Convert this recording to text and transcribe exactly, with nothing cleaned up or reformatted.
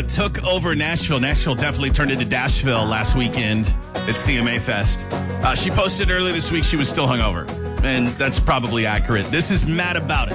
took over Nashville. Nashville definitely turned into Dashville last weekend at C M A Fest. Uh, she posted earlier this week she was still hungover, and that's probably accurate. This is Mad About It.